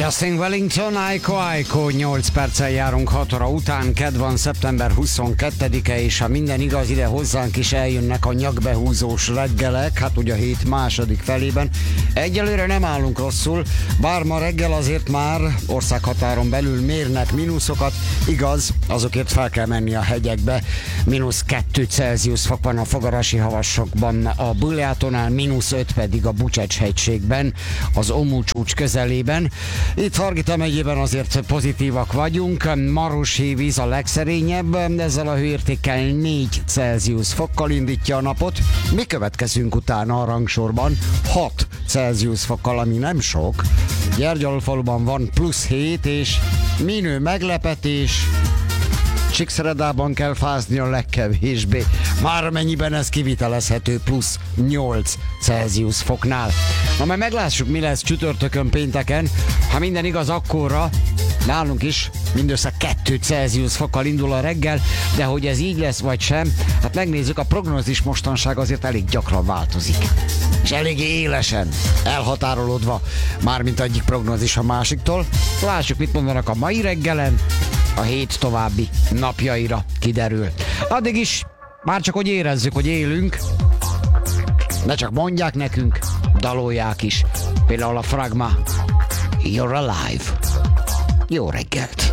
Justin Wellington, Aiko Aiko, 8 perccel járunk 6 óra után, kedd van, szeptember 22-e, és ha minden igaz, ide hozzánk is eljönnek a nyakbehúzós reggelek, hát ugye a hét második felében. Egyelőre nem állunk rosszul, bár ma reggel azért már országhatáron belül mérnek mínuszokat, igaz, azokért fel kell menni a hegyekbe. -2 Celsius fok van a Fogarasi Havasokban, a Buljátonál, -5 pedig a Bucsecs-hegységben, az Omu csúcs közelében. Itt Hargita megyében azért pozitívak vagyunk, Marosi víz a legszerényebb, ezzel a hőértékkel 4 Celsius fokkal indítja a napot. Mi következünk utána a rangsorban 6 Celsius fokkal, ami nem sok. Gyergyalfaluban van +7, és minő meglepetés, Csíkszeredában kell fázni a legkevésbé, már mennyiben ez kivitelezhető, +8 Celsius foknál. Na majd meglássuk, mi lesz csütörtökön, pénteken. Ha minden igaz, akkorra nálunk is mindössze 2 Celsius fokkal indul a reggel, de hogy ez így lesz vagy sem, hát megnézzük, a prognózis mostanság azért elég gyakran változik. És eléggé élesen, elhatárolódva, mármint egyik prognózis a másiktól. Lássuk, mit mondanak a mai reggelen, a hét további napjaira kiderül. Addig is, már csak hogy érezzük, hogy élünk, ne csak mondják nekünk, dalolják is. Például a Fragma, You're Alive. Jó reggelt!